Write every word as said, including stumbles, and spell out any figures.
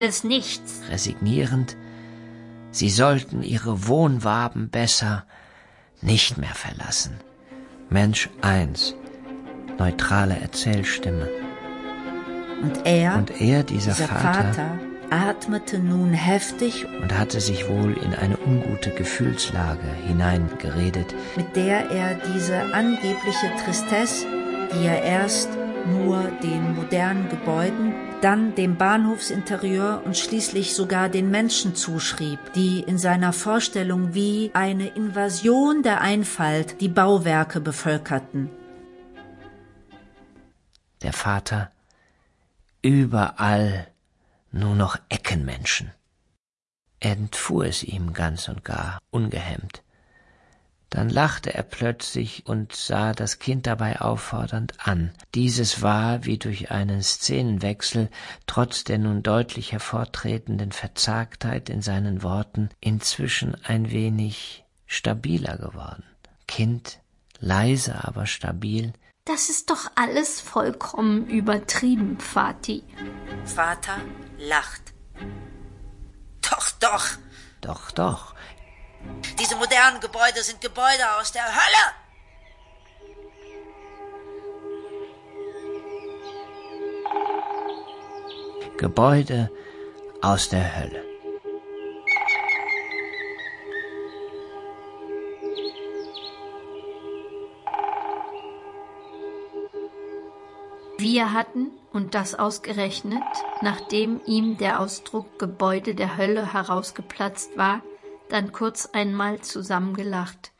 des Nichts. Resignierend, sie sollten ihre Wohnwaben besser nicht mehr verlassen. Mensch eins, neutrale Erzählstimme. Und er, und er dieser, dieser Vater, Vater, atmete nun heftig und hatte sich wohl in eine ungute Gefühlslage hineingeredet, mit der er diese angebliche Tristesse, die er erst nur den modernen Gebäuden, dann dem Bahnhofsinterieur und schließlich sogar den Menschen zuschrieb, die in seiner Vorstellung wie eine Invasion der Einfalt die Bauwerke bevölkerten. Der Vater, überall nur noch Eckenmenschen. Entfuhr es ihm ganz und gar, ungehemmt. Dann lachte er plötzlich und sah das Kind dabei auffordernd an. Dieses war, wie durch einen Szenenwechsel, trotz der nun deutlich hervortretenden Verzagtheit in seinen Worten, inzwischen ein wenig stabiler geworden. Kind, leise, aber stabil. Das ist doch alles vollkommen übertrieben, Vati. Vater lacht. Doch, doch. Doch, doch. Diese modernen Gebäude sind Gebäude aus der Hölle. Gebäude aus der Hölle. Wir hatten, und das ausgerechnet, nachdem ihm der Ausdruck Gebäude der Hölle herausgeplatzt war, dann kurz einmal zusammengelacht.